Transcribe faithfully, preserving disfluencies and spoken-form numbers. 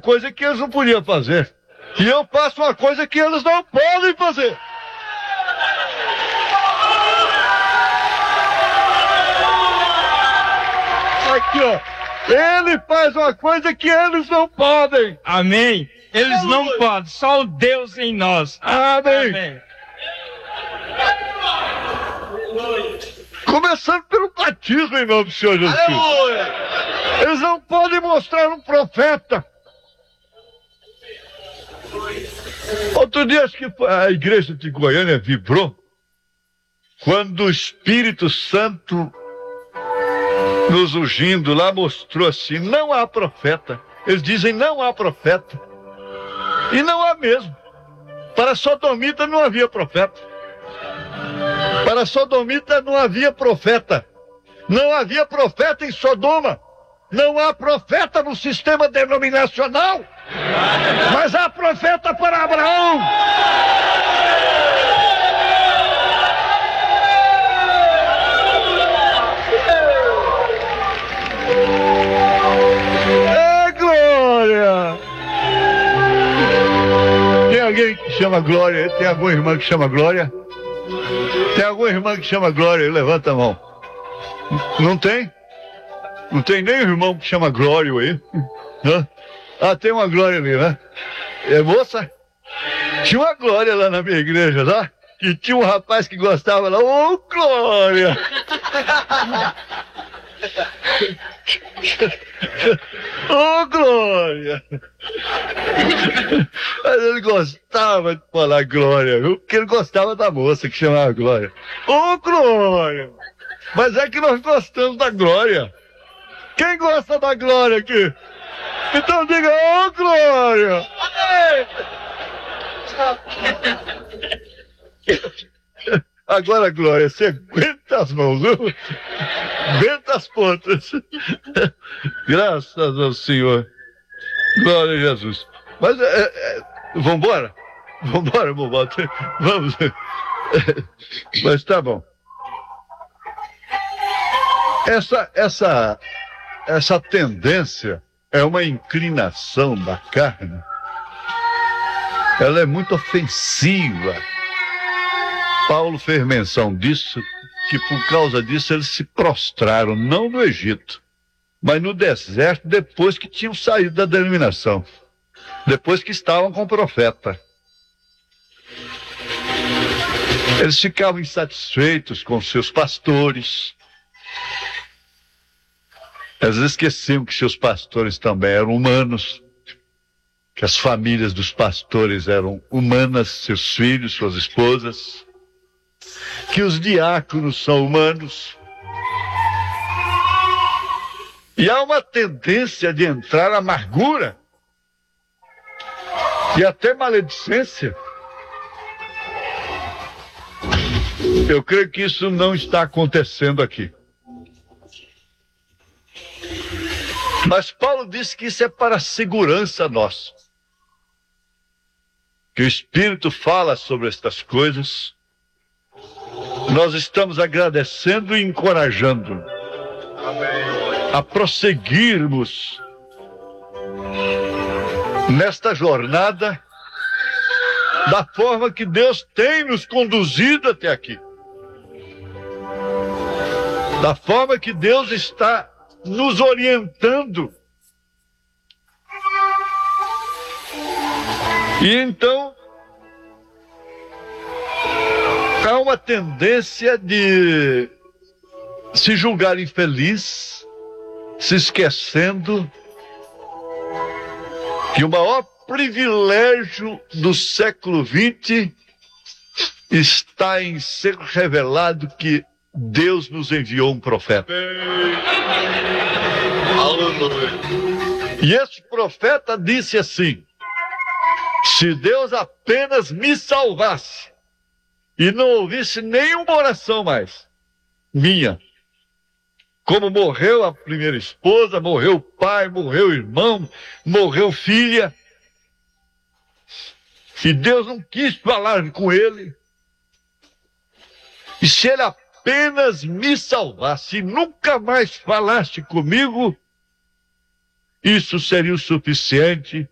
coisa que eles não podiam fazer. E eu faço uma coisa que eles não podem fazer. Aqui, ó. Ele faz uma coisa que eles não podem. Amém. Eles Aleluia. Não podem. Só o Deus em nós. Amém. Amém. Começando pelo batismo em nome do Senhor Jesus Cristo. Aleluia. Eles não podem mostrar um profeta. Outro dia acho que a igreja de Goiânia vibrou quando o Espírito Santo nos ungindo lá mostrou assim, não há profeta. Eles dizem não há profeta. E não há mesmo. Para Sodomita não havia profeta. Para Sodomita não havia profeta. Não havia profeta em Sodoma. Não há profeta no sistema denominacional. Mas há profeta para Abraão. É glória! Tem alguém que chama Glória? Tem alguma irmã que chama Glória? Tem alguma irmã que chama Glória? Levanta a mão. Não tem? Não tem nem irmão que chama Glória aí? Hã? Ah, tem uma Glória ali, né? É moça? Tinha uma Glória lá na minha igreja, lá. E tinha um rapaz que gostava lá. Ô, Glória! Ô, oh, Glória! Mas ele gostava de falar Glória, viu? Porque ele gostava da moça que chamava Glória. Ô, oh, Glória! Mas é que nós gostamos da Glória. Quem gosta da Glória aqui? Então diga, ô, oh, Glória! Agora, Glória, você aguenta as mãos, viu? Aguenta as pontas. Graças ao Senhor. Glória a Jesus. Mas, é, é, vambora? Vambora, vambora. Vamos. Mas tá bom. Essa, essa, essa tendência é uma inclinação da carne. Ela é muito ofensiva. Paulo fez menção disso, que por causa disso eles se prostraram, não no Egito, mas no deserto, depois que tinham saído da denominação, depois que estavam com o profeta. Eles ficavam insatisfeitos com seus pastores. Eles esqueciam que seus pastores também eram humanos, que as famílias dos pastores eram humanas, seus filhos, suas esposas, que os diáconos são humanos. E há uma tendência de entrar amargura e até maledicência. Eu creio que isso não está acontecendo aqui. Mas Paulo disse que isso é para a segurança nossa. Que o Espírito fala sobre estas coisas. Nós estamos agradecendo e encorajando Amém. A prosseguirmos nesta jornada da forma que Deus tem nos conduzido até aqui. Da forma que Deus está nos orientando. E então há uma tendência de se julgar infeliz, se esquecendo que o maior privilégio do século vinte está em ser revelado que Deus nos enviou um profeta. E esse profeta disse assim: se Deus apenas me salvasse e não ouvisse nenhuma oração mais minha, como morreu a primeira esposa, morreu o pai, morreu o irmão, morreu filha, e Deus não quis falar com ele, e se ele apenas me salvasse e nunca mais falasse comigo, isso seria o suficiente